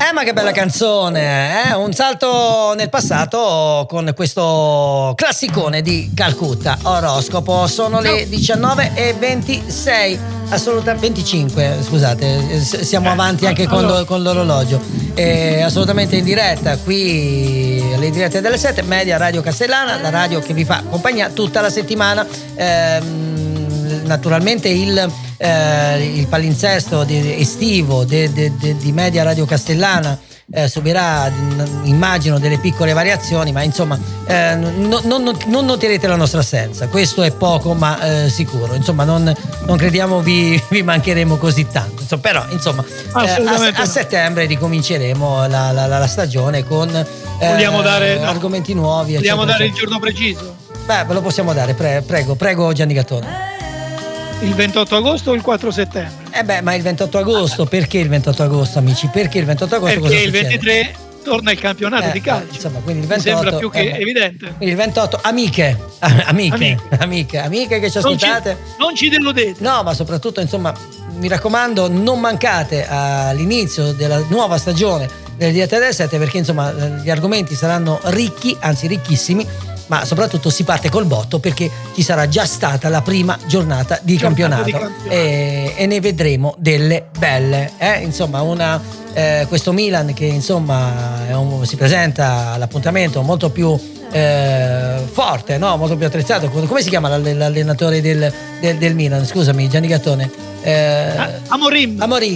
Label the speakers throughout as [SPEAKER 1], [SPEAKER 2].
[SPEAKER 1] Ma che bella canzone, eh? Un salto nel passato con questo classicone di Calcutta. Oroscopo, sono le 19:26, assolutamente 25, scusate, siamo avanti anche con l'orologio. Assolutamente in diretta qui alle dirette delle 7, Media Radio Castellana, la radio che vi fa compagnia tutta la settimana. Naturalmente il palinsesto estivo di Media Radio Castellana subirà, immagino, delle piccole variazioni, ma insomma non noterete la nostra assenza, questo è poco ma sicuro, insomma non crediamo vi mancheremo così tanto, insomma, però insomma a settembre ricominceremo la stagione con
[SPEAKER 2] vogliamo dare
[SPEAKER 1] argomenti nuovi.
[SPEAKER 2] Vogliamo dare il giorno preciso?
[SPEAKER 1] Beh, ve lo possiamo dare, prego Gianni Gattone.
[SPEAKER 2] Il 28 agosto o il 4 settembre?
[SPEAKER 1] Ma il 28 agosto, perché il 28 agosto, amici? Perché il 28 agosto?
[SPEAKER 2] Perché il 23 torna il campionato di calcio.
[SPEAKER 1] Insomma, quindi il 28,
[SPEAKER 2] mi sembra più che evidente.
[SPEAKER 1] Quindi il 28, amiche che ci ascoltate.
[SPEAKER 2] Non ci deludete.
[SPEAKER 1] No, ma soprattutto, insomma, mi raccomando, non mancate all'inizio della nuova stagione delle dirette delle 7, perché insomma gli argomenti saranno ricchi, anzi ricchissimi. Ma soprattutto si parte col botto, perché ci sarà già stata la prima giornata di campionato. E ne vedremo delle belle. Insomma, questo Milan che insomma si presenta all'appuntamento molto più forte, no? Molto più attrezzato. Come si chiama l'allenatore del Milan? Scusami, Gianni Gattone.
[SPEAKER 2] Amorim.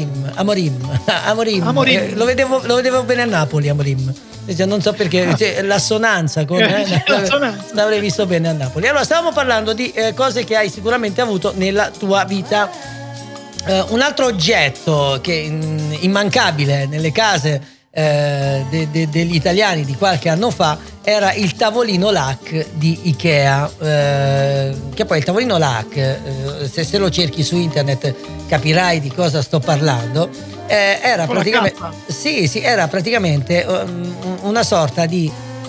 [SPEAKER 1] Lo vedevo bene a Napoli, Amorim. Non so perché l'assonanza con l'avrei visto bene a Napoli. Allora, stavamo parlando di cose che hai sicuramente avuto nella tua vita. Un altro oggetto che immancabile nelle case degli italiani di qualche anno fa era il tavolino lac di Ikea, che poi il tavolino lac, se lo cerchi su internet capirai di cosa sto parlando. Era praticamente una sorta di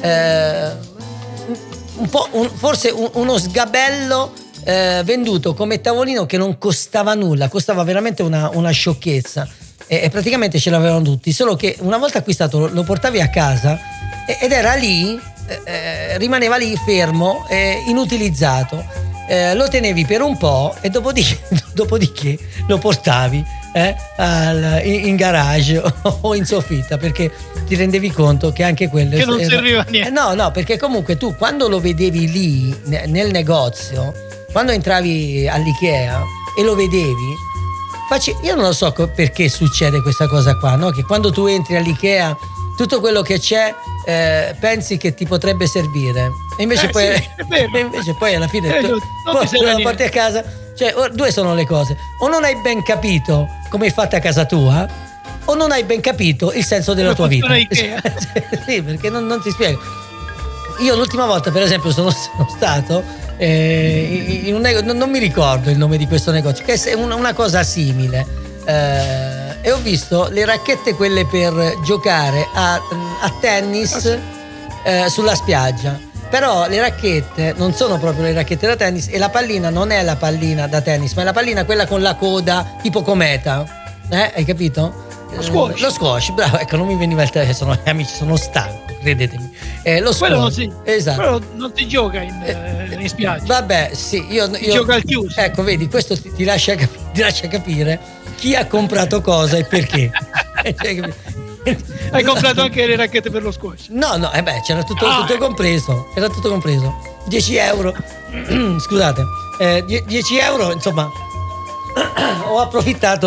[SPEAKER 1] forse uno sgabello venduto come tavolino che non costava nulla, costava veramente una sciocchezza, e praticamente ce l'avevano tutti, solo che una volta acquistato lo portavi a casa ed era lì, rimaneva lì fermo, inutilizzato, lo tenevi per un po' e dopodiché lo portavi in garage o in soffitta, perché ti rendevi conto che anche quello
[SPEAKER 2] che non serviva a niente.
[SPEAKER 1] No, perché comunque tu quando lo vedevi lì nel negozio, quando entravi all'Ikea e lo vedevi, io non lo so perché succede questa cosa qua, no? Che quando tu entri all'Ikea tutto quello che c'è pensi che ti potrebbe servire, e invece poi alla fine tu lo porti a casa. Cioè, due sono le cose: o non hai ben capito come è fatta a casa tua, o non hai ben capito il senso della tua vita. Sì, perché non ti spiego. Io l'ultima volta, per esempio, sono stato in un negozio, non mi ricordo il nome di questo negozio, che è una cosa simile, e ho visto le racchette, quelle per giocare a tennis sulla spiaggia. Però le racchette non sono proprio le racchette da tennis, e la pallina non è la pallina da tennis, ma è la pallina quella con la coda tipo cometa. Hai capito? Lo squash, bravo, ecco, non mi veniva il telefono, amici, sono stanco, credetemi. Lo squash, esatto.
[SPEAKER 2] Quello non si gioca in spiaggia.
[SPEAKER 1] Vabbè, sì, io
[SPEAKER 2] gioca al chiuso.
[SPEAKER 1] Ecco, vedi, questo ti lascia capire chi ha comprato cosa e perché.
[SPEAKER 2] Hai comprato anche le racchette per lo squash?
[SPEAKER 1] No, c'era tutto compreso. Era tutto compreso. 10 euro. Scusate, 10 euro, insomma. Ho approfittato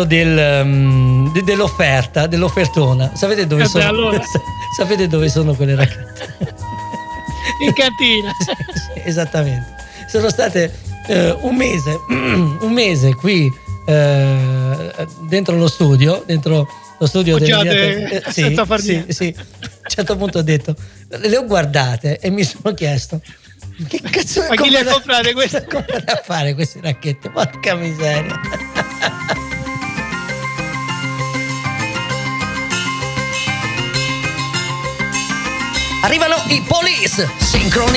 [SPEAKER 1] dell'offertona. Sapete dove sono?
[SPEAKER 2] Allora.
[SPEAKER 1] Sapete dove sono quelle racchette?
[SPEAKER 2] In cantina.
[SPEAKER 1] Sì, esattamente. Sono state un mese qui dentro lo studio
[SPEAKER 2] senza far niente.
[SPEAKER 1] Sì. A un certo punto ho detto, le ho guardate e mi sono chiesto: che cazzo,
[SPEAKER 2] ma chi le ha comprate queste?
[SPEAKER 1] Come da fare queste racchette? Porca miseria. Arrivano i Police, Synchrony.